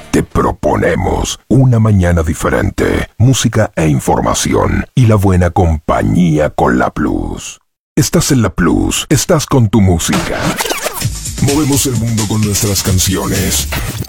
Te proponemos una mañana diferente, música e información y la buena compañía con La Plus. Estás en La Plus, estás con tu música. Movemos el mundo con nuestras canciones.